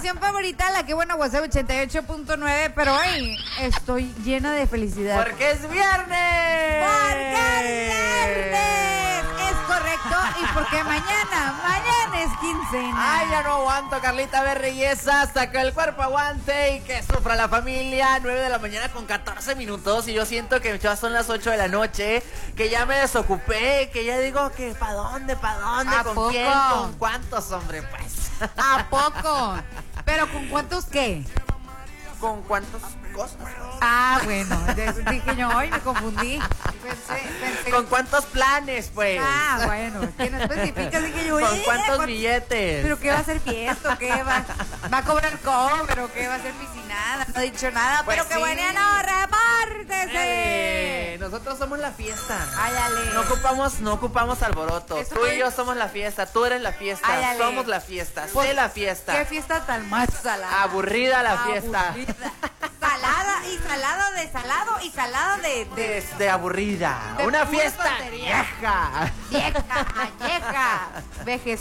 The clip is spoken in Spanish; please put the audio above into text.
estación favorita, la que bueno, WhatsApp 88.9, pero hoy estoy llena de felicidad. ¡Porque es viernes! ¡Porque es viernes! Es correcto, y porque mañana es quincena. Ay, ya no aguanto, Carlita Berreyesa, hasta que el cuerpo aguante y que sufra la familia. 9 de la mañana con 14 minutos y yo siento que ya son las 8 de la noche, que ya me desocupé, que ya digo que ¿pa' dónde? ¿A ¿Con poco? quién? ¿Con cuántos, hombre, pues? ¿A poco? ¿Pero con cuántos qué? ¿Con cuántas cosas? Ah, bueno, dije yo, hoy me confundí. Pensé. ¿Con cuántos planes, pues? Ah, bueno, que no especificas, dije yo. ¿Con cuántos billetes? ¿Pero qué va a hacer fiesta? ¿Qué va a cobrar cobro? ¿Qué va a hacer piscinada? No he dicho nada, Pues pero que sí. bueno, no, repártese. Nosotros somos la fiesta. Áyale. No ocupamos alboroto. Eso Tú y es. yo somos la fiesta. Tú eres la fiesta. Áyale. Somos la fiesta. Pues, sé la fiesta. ¿Qué fiesta tan más salada? Aburrida la fiesta. Aburrida. Salada y salado de salado y salado De aburrida. de Una pura fiesta tontería. vieja. vieja, vejez.